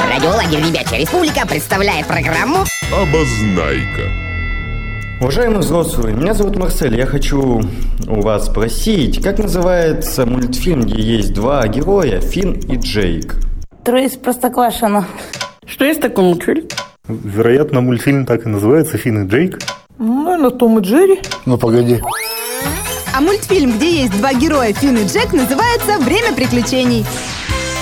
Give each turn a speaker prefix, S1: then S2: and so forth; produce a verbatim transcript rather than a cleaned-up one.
S1: Радиолагерь «Ребячья республика» представляет программу
S2: «Обознайка».
S3: Уважаемые взрослые, меня зовут Марсель. Я хочу у вас спросить, как называется мультфильм, где есть два героя, Финн и Джейк?
S4: Трое из Простоквашино.
S5: Что есть такой мультфильм?
S6: Вероятно, мультфильм так и называется, Финн и Джейк.
S5: Ну, на Том и Джерри.
S6: Ну, погоди.
S7: А мультфильм, где есть два героя, Финн и Джек, называется «Время приключений».